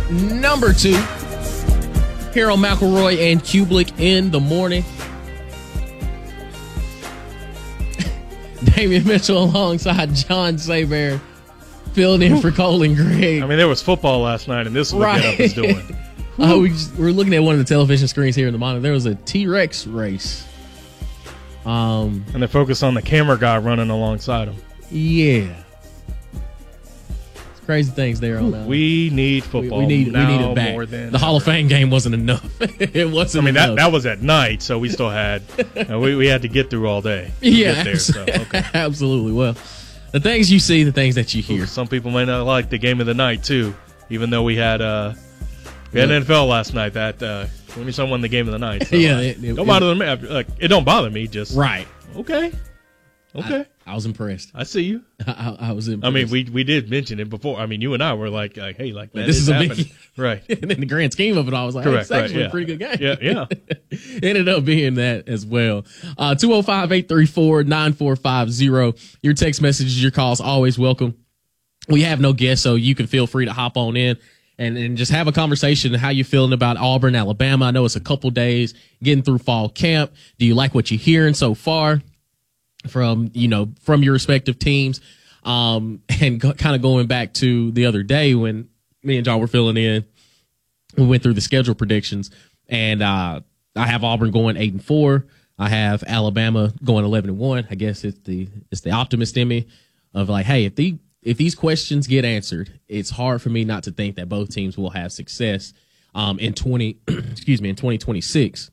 number 2. Harold McElroy and Kublik in the morning. Damian Mitchell alongside John Saber filled in for Cole and Greg. I mean, there was football last night, and this is what Get Up is doing. We're looking at one of the television screens here in the monitor. There was a T-Rex race. And they focus on the camera guy running alongside him. Yeah. It's crazy things there on that. We need football. We need it back. More than the Hall of Fame game wasn't enough. It wasn't enough. That was at night, so we still had we had to get through all day. Absolutely. Well, the things you see, the things that you hear. Some people may not like the game of the night too, even though we had NFL last night. That when someone won the game of the night. So, don't bother me. It don't bother me. Just right. Okay. I was impressed. I see you. I was impressed. I mean, we did mention it before. I mean, you and I were like hey, like that this is a happening. Right. And in the grand scheme of it, I was like, correct, it's actually a pretty good game. Yeah. Ended up being that as well. 205-834-9450. Your text messages, your calls, always welcome. We have no guests, so you can feel free to hop on in and just have a conversation. How you feeling about Auburn, Alabama? I know it's a couple days getting through fall camp. Do you like what you're hearing so far from your respective teams? And kind of going back to the other day when me and John were filling in, we went through the schedule predictions, and I have Auburn going 8-4. I have Alabama going 11-1. I guess it's the optimist in me of like, hey, if these questions get answered, it's hard for me not to think that both teams will have success in 2026.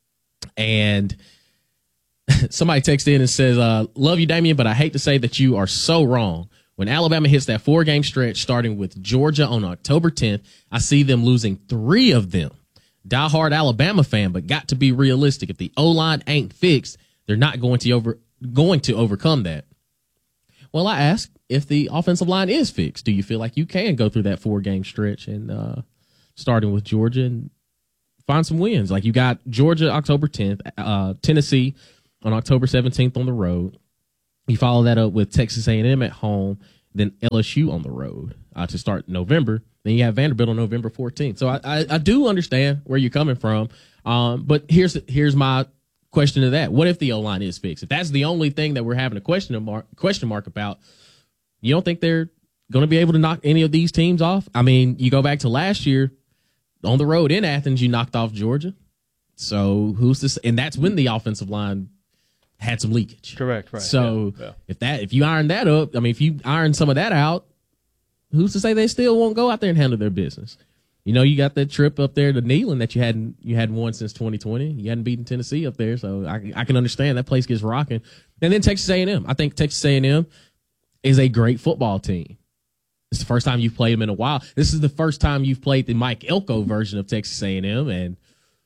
And somebody texted in and says, love you, Damian, but I hate to say that you are so wrong. When Alabama hits that 4-game stretch starting with Georgia on October 10th, I see them losing 3 of them. Diehard Alabama fan, but got to be realistic. If the O-line ain't fixed, they're not going to overcome that. Well, I ask, if the offensive line is fixed, do you feel like you can go through that 4-game stretch and starting with Georgia and find some wins? Like you got Georgia October 10th, Tennessee on October 17th on the road. You follow that up with Texas A&M at home, then LSU on the road to start November. Then you have Vanderbilt on November 14th. So I do understand where you're coming from. But here's my question to that. What if the O-line is fixed? If that's the only thing that we're having a question mark about, you don't think they're going to be able to knock any of these teams off? I mean, you go back to last year on the road in Athens, you knocked off Georgia. So who's this? And that's when the offensive line had some leakage. Correct. Right. So if you iron that up, I mean, if you iron some of that out, who's to say they still won't go out there and handle their business? You know, you got that trip up there to Neyland that you hadn't won since 2020. You hadn't beaten Tennessee up there, so I can understand that place gets rocking. And then Texas A&M. I think Texas A&M is a great football team. It's the first time you've played them in a while. This is the first time you've played the Mike Elko version of Texas A&M, and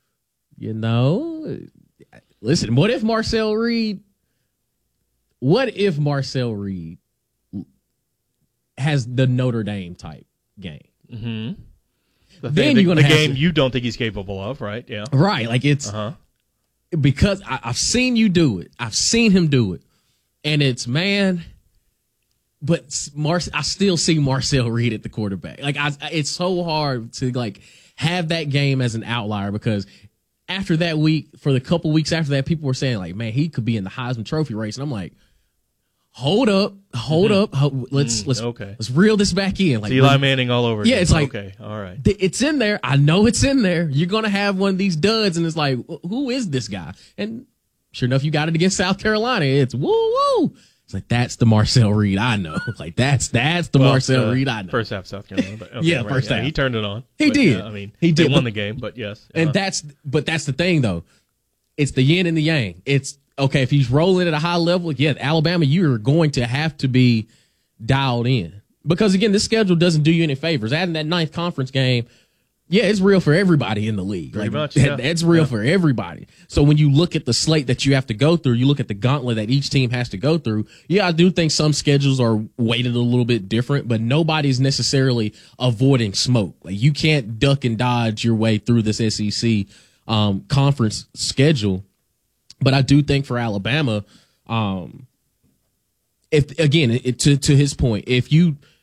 listen. What if Marcel Reed has the Notre Dame type game? Mm-hmm. Then you're going to game you don't think he's capable of, right? Yeah, right. Like it's because I've seen you do it. I've seen him do it, and it's man. But I still see Marcel Reed at the quarterback. Like it's so hard to like have that game as an outlier because after that week, for the couple weeks after that, people were saying like, man, he could be in the Heisman Trophy race, and I'm like, hold up, let's reel this back in. Like it's Eli Manning all over. Yeah, it's like okay, all right, it's in there. I know it's in there. You're gonna have one of these duds, and it's like, who is this guy? And sure enough, you got it against South Carolina. It's woo woo. It's like that's the Marcel Reed I know. Like that's the Marcel Reed I know. First half South Carolina, but okay, first half. He turned it on. He did. I mean, he did. They won the game, but yes. And that's the thing though. It's the yin and the yang. It's okay if he's rolling at a high level. Yeah, Alabama, you're going to have to be dialed in because again, this schedule doesn't do you any favors. Adding that 9th conference game. Yeah, it's real for everybody in the league. Pretty much, yeah. It's real for everybody. So when you look at the slate that you have to go through, you look at the gauntlet that each team has to go through. Yeah, I do think some schedules are weighted a little bit different, but nobody's necessarily avoiding smoke. Like you can't duck and dodge your way through this SEC conference schedule. But I do think for Alabama, if again, to his point, if you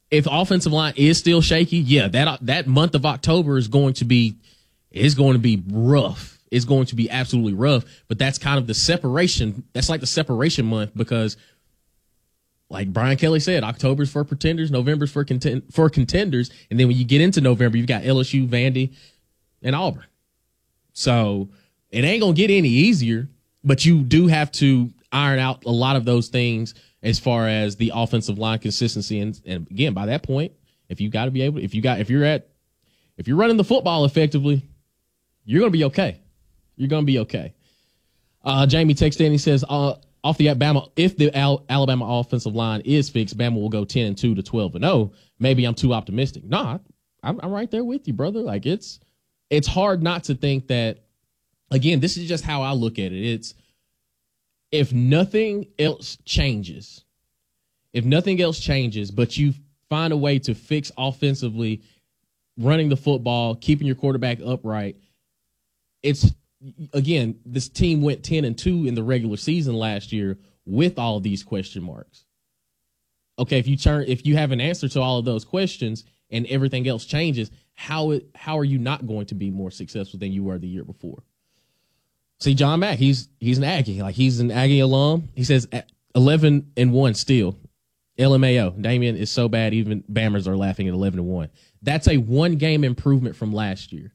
if offensive line is still shaky, yeah, that month of October is going to be rough. It's going to be absolutely rough. But that's kind of the separation. That's like the separation month because, like Brian Kelly said, October's for pretenders, November's for contenders, and then when you get into November, you've got LSU, Vandy, and Auburn. So it ain't gonna get any easier, but you do have to iron out a lot of those things as far as the offensive line consistency. And again, by that point, if you're running the football effectively, you're gonna be okay. You're gonna be okay. Jamie texted in. He says, off the Alabama, if the Alabama offensive line is fixed, Bama will go 10-2 to 12-0. Maybe I'm too optimistic. No, I'm right there with you, brother. Like it's hard not to think that. Again, this is just how I look at it. It's if nothing else changes, but you find a way to fix offensively, running the football, keeping your quarterback upright. It's again, this team went 10-2 in the regular season last year with all these question marks. Okay, if you have an answer to all of those questions and everything else changes, how are you not going to be more successful than you were the year before? See, John Mack, he's an Aggie. Like, he's an Aggie alum. He says 11-1 still. LMAO. Damian is so bad, even Bammers are laughing at 11-1. That's a one-game improvement from last year.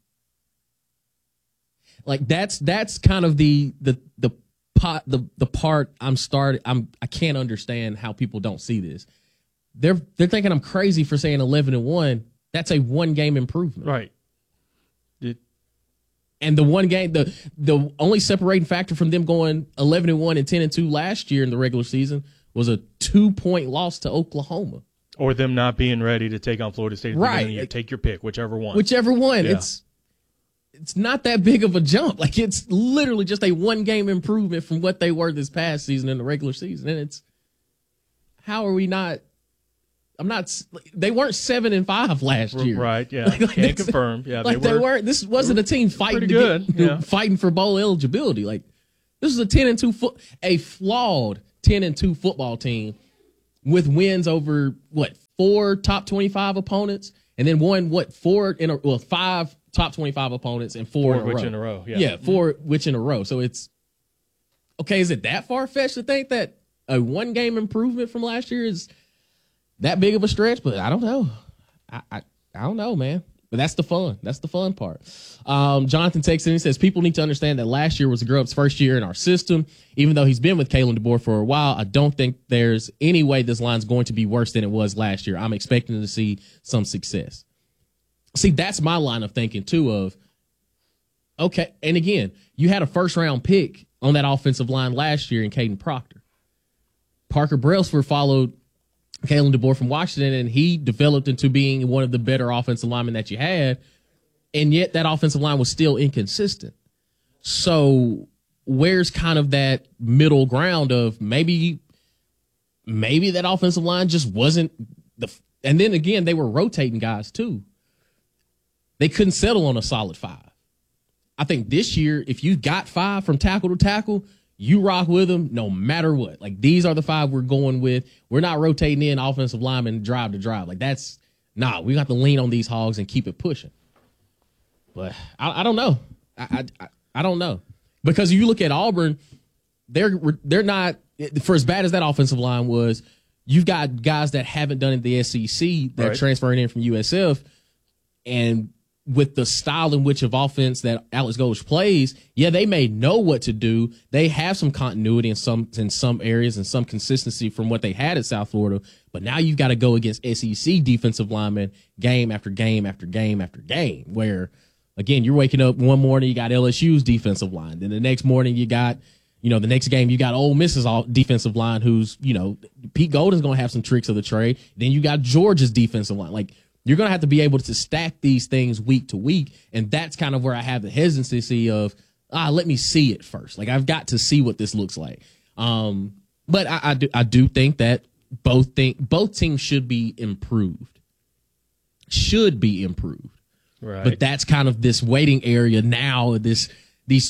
Like, that's kind of the part I can't understand how people don't see this. They're thinking I'm crazy for saying 11-1. That's a one-game improvement. Right. And the one game, the only separating factor from them going 11-1 and 10-2 last year in the regular season was a 2-point loss to Oklahoma. Or them not being ready to take on Florida State. Right. Take your pick, whichever one. Yeah. It's not that big of a jump. Like, it's literally just a one-game improvement from what they were this past season in the regular season. And it's, how are we not? They weren't 7-5 last year. Right, yeah. Can't confirm. Yeah, they weren't. This wasn't a team fighting fighting for bowl eligibility. Like, this was a 10-2 a flawed 10-2 football team with wins over 4 top 25 opponents, and then five top 25 opponents and four in a row. Yeah, 4 which in a row. So it's okay. Is it that far fetched to think that a one game improvement from last year is that big of a stretch? But I don't know. I don't know, man. But that's the fun. That's the fun part. Jonathan texts in and says, people need to understand that last year was Grub's first year in our system. Even though he's been with Kalen DeBoer for a while, I don't think there's any way this line's going to be worse than it was last year. I'm expecting to see some success. See, that's my line of thinking, too, of, okay, and again, you had a first-round pick on that offensive line last year in Caden Proctor. Parker Brailsford followed Kalen DeBoer from Washington, and he developed into being one of the better offensive linemen that you had, and yet that offensive line was still inconsistent. So where's kind of that middle ground of maybe that offensive line just wasn't and then again, they were rotating guys too. They couldn't settle on a solid 5. I think this year, if you got 5 from tackle to tackle, you rock with them no matter what. Like, these are the 5 we're going with. We're not rotating in offensive linemen drive to drive. Like, we got to lean on these hogs and keep it pushing. But I don't know. I don't know. Because you look at Auburn, they're not, for as bad as that offensive line was, you've got guys that haven't done it in the SEC that are transferring in from USF, and with the style in which of offense that Alex Golesh plays, they may know what to do. They have some continuity in some areas and some consistency from what they had at South Florida. But now you've got to go against SEC defensive linemen game after game after game after game, where, again, you're waking up one morning, you got LSU's defensive line. Then the next morning you got, the next game you got Ole Miss's defensive line, who's, Pete Golden's going to have some tricks of the trade. Then you got Georgia's defensive line. Like, you're going to have to be able to stack these things week to week, and that's kind of where I have the hesitancy of, let me see it first. Like, I've got to see what this looks like. But I do think that both teams should be improved. Right. But that's kind of this waiting area now, these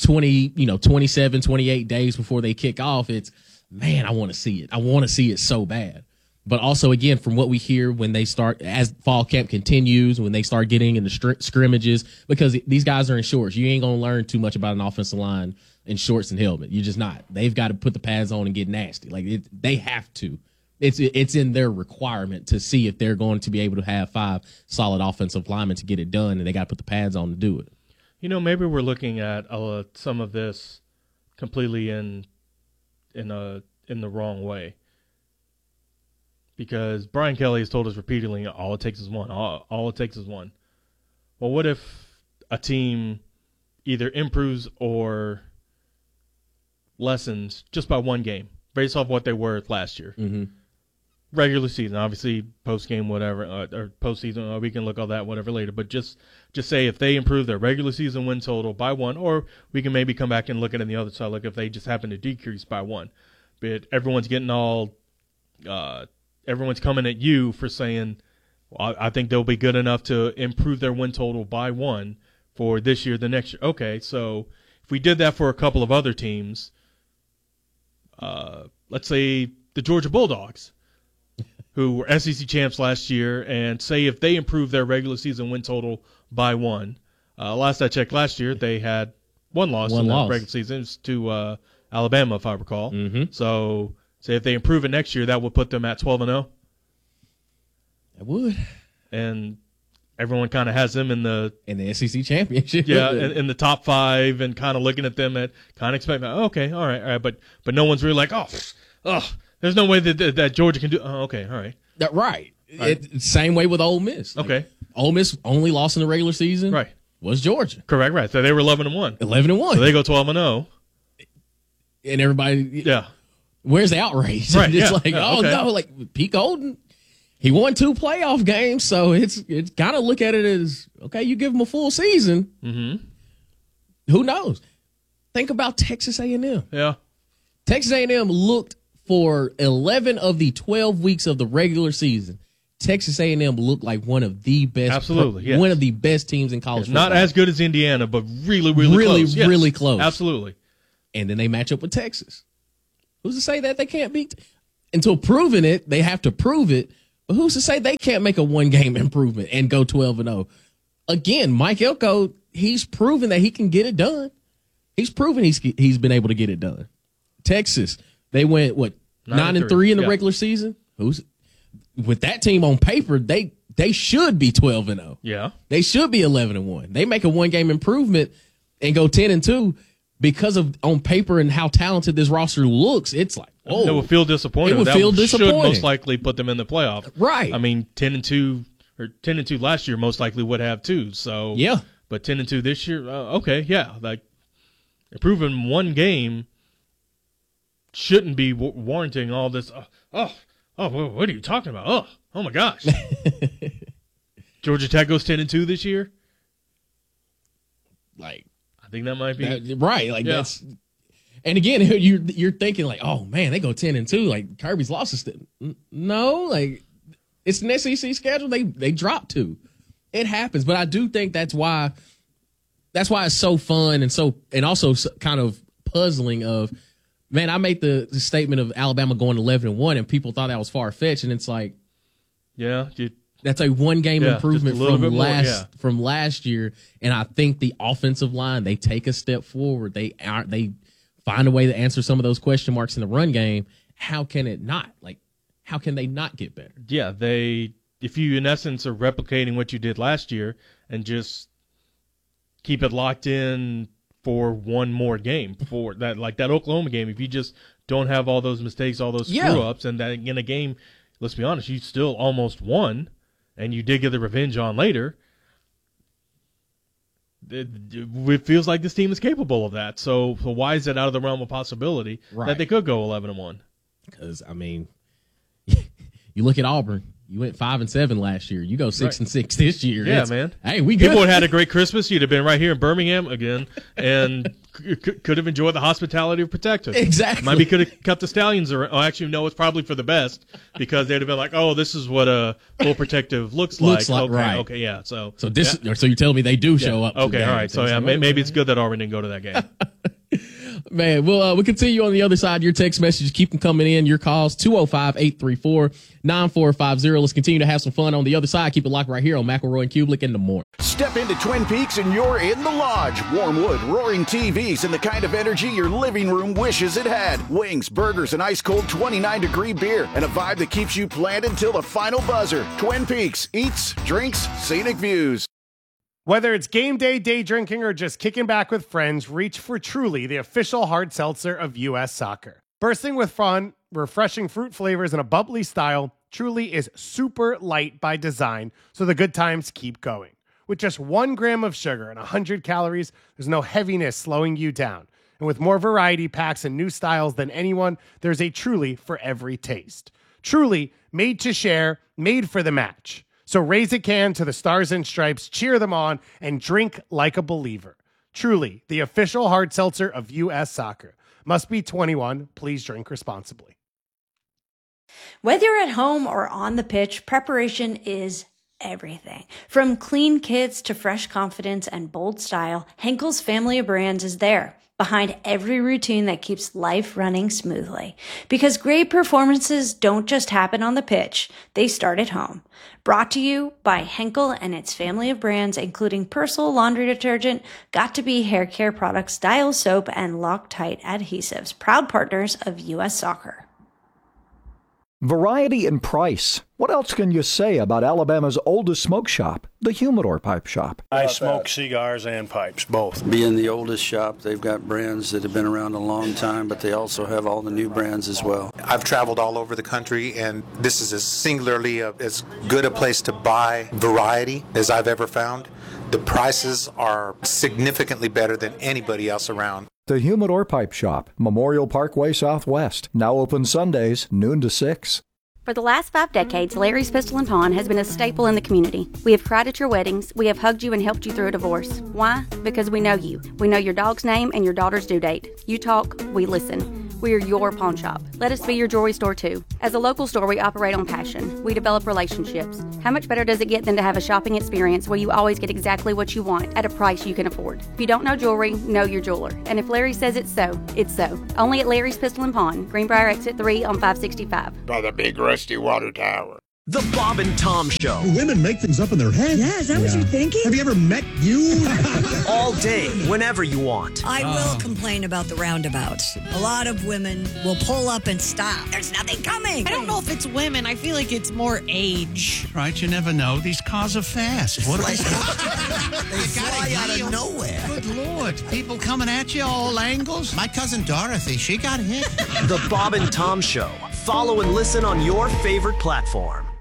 27, 28 days before they kick off. It's, man, I want to see it. I want to see it so bad. But also, again, from what we hear when they start, as fall camp continues, when they start getting into scrimmages, because these guys are in shorts. You ain't going to learn too much about an offensive line in shorts and helmet. You're just not. They've got to put the pads on and get nasty. Like, they have to. It's in their requirement to see if they're going to be able to have 5 solid offensive linemen to get it done, and they got to put the pads on to do it. You know, maybe we're looking at some of this completely in the wrong way. Because Brian Kelly has told us repeatedly, all it takes is one. All it takes is one. Well, what if a team either improves or lessens just by one game, based off what they were last year? Mm-hmm. Regular season, obviously, post-game, whatever, or postseason, we can look all that, whatever, later. But just say if they improve their regular season win total by 1, or we can maybe come back and look at it on the other side, look if they just happen to decrease by 1. But everyone's getting all everyone's coming at you for saying, well, I think they'll be good enough to improve their win total by 1 for this year, the next year. Okay, so if we did that for a couple of other teams, let's say the Georgia Bulldogs, who were SEC champs last year, and say if they improve their regular season win total by 1. Last I checked last year, they had one loss in the regular season. It was to Alabama, if I recall. Mm-hmm. So say if they improve it next year, that would put them at 12-0. That would. And everyone kind of has them in the SEC championship. Yeah, in the top 5, and kind of looking at them at kind of expecting, okay, all right, but no one's really like, oh, there's no way that Georgia can do. Oh, okay, all right, right. Same way with Ole Miss. Okay, like, Ole Miss only lost in the regular season. Right, was Georgia. Correct, right. So they were 11-1. 11-1. So they go 12-0. And everybody, yeah. Where's the outrage? Right, It's yeah, like, yeah, oh okay. no, like Pete Golden, he won 2 playoff games, so it's kind of look at it as, okay, you give him a full season. Mm-hmm. Who knows? Think about Texas A&M. Yeah. Texas A&M looked for 11 of the 12 weeks of the regular season. Texas A&M looked like one of the best, absolutely, yes. one of the best teams in college football. Not as good as Indiana, but really close. Yes. Really close. Absolutely. And then they match up with Texas. Who's to say that they can't beat? Until proving it, they have to prove it. But who's to say they can't make a 1-game improvement and go 12-0? Again, Mike Elko, he's proven that he can get it done. He's proven he's been able to get it done. Texas, they went 9-3 in the regular season. With that team on paper, they should be 12-0. Yeah, they should be 11-1. They make a 1-game improvement and go 10-2. Because of on paper and how talented this roster looks, it's like, oh, it would feel disappointing. It would feel disappointing. Should most likely put them in the playoff, right? I mean, 10-2 or 10-2 last year most likely would have too. So yeah, but 10-2 this year, okay, yeah, like improving 1 game shouldn't be warranting all this. What are you talking about? Oh my gosh, Georgia Tech goes 10-2 this year, like. I think that might be right. Like that's, and again, you're thinking like, oh man, they go 10-2. Like Kirby's losses. No, like it's an SEC schedule. They drop 2. It happens, but I do think that's why it's so fun and also kind of puzzling. Of man, I made the statement of Alabama going 11-1, and people thought that was far fetched, and it's like, yeah. That's a 1-game improvement from last year, and I think the offensive line, they take a step forward. They find a way to answer some of those question marks in the run game. How can it not? Like, how can they not get better? Yeah, if you in essence are replicating what you did last year and just keep it locked in for one more game, for that, like that Oklahoma game. If you just don't have all those mistakes, all those screw ups, and that in a game, let's be honest, you still almost won. And you did get the revenge on later. It feels like this team is capable of that. So why is it out of the realm of possibility that they could go 11-1? Because I mean, you look at Auburn. You went 5-7 last year. You go 6-6 this year. Yeah, man. Hey, we good. People would have had a great Christmas. You'd have been right here in Birmingham again, and could have enjoyed the hospitality of Protective. Exactly. Maybe could have kept the Stallions around. Oh, actually, no, it's probably for the best because they'd have been like, "Oh, this is what a full Protective looks like." Okay, yeah. So you're telling me they do show up? Okay, all right. So yeah, maybe it's good that Auburn didn't go to that game. Man, we'll continue on the other side. Your text messages, keep them coming in. Your calls, 205-834-9450. Let's continue to have some fun on the other side. Keep it locked right here on McElroy and Kubelik in the morning. Step into Twin Peaks and you're in the lodge. Warm wood, roaring TVs, and the kind of energy your living room wishes it had. Wings, burgers, and ice-cold 29-degree beer, and a vibe that keeps you planted till the final buzzer. Twin Peaks. Eats, drinks, scenic views. Whether it's game day, day drinking, or just kicking back with friends, reach for Truly, the official hard seltzer of U.S. Soccer. Bursting with fun, refreshing fruit flavors, and a bubbly style, Truly is super light by design, so the good times keep going. With just 1 gram of sugar and 100 calories, there's no heaviness slowing you down. And with more variety packs and new styles than anyone, there's a Truly for every taste. Truly, made to share, made for the match. So raise a can to the Stars and Stripes, cheer them on, and drink like a believer. Truly, the official hard seltzer of U.S. Soccer. Must be 21. Please drink responsibly. Whether you're at home or on the pitch, preparation is everything. From clean kits to fresh confidence and bold style, Henkel's family of brands is there, behind every routine that keeps life running smoothly. Because great performances don't just happen on the pitch, they start at home. Brought to you by Henkel and its family of brands, including Persil laundry detergent, Got2b hair care products, Dial soap, and Loctite adhesives, proud partners of U.S. Soccer. Variety and price. What else can you say about Alabama's oldest smoke shop, the Humidor Pipe Shop? I smoke cigars and pipes, both. Being the oldest shop, they've got brands that have been around a long time, but they also have all the new brands as well. I've traveled all over the country, and this is as singularly as good a place to buy variety as I've ever found. The prices are significantly better than anybody else around. The Humidor Pipe Shop, Memorial Parkway Southwest. Now open Sundays, noon to 6. For the last 5 decades, Larry's Pistol and Pawn has been a staple in the community. We have cried at your weddings. We have hugged you and helped you through a divorce. Why? Because we know you. We know your dog's name and your daughter's due date. You talk, we listen. We are your pawn shop. Let us be your jewelry store too. As a local store, we operate on passion. We develop relationships. How much better does it get than to have a shopping experience where you always get exactly what you want at a price you can afford? If you don't know jewelry, know your jeweler. And if Larry says it's so, it's so. Only at Larry's Pistol and Pawn, Greenbrier Exit 3 on 565. By the big rusty water tower. The Bob and Tom Show. Women make things up in their head. Yeah, is that what you're thinking? Have you ever met you? All day, whenever you want. I will complain about the roundabouts. A lot of women will pull up and stop. There's nothing coming. I don't know if it's women. I feel like it's more age. Right, you never know. These cars are fast. What They fly out of nowhere. Good Lord. People coming at you all angles. My cousin Dorothy, she got hit. The Bob and Tom Show. Follow and listen on your favorite platform.